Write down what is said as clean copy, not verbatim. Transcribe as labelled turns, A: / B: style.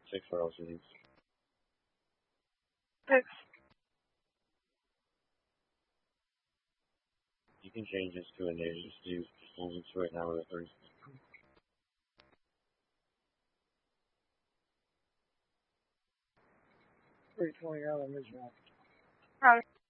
A: 6 for LCDs.
B: Six.
A: You can change this to a native. Just hold it right now with a 30.
B: 320 out of this one.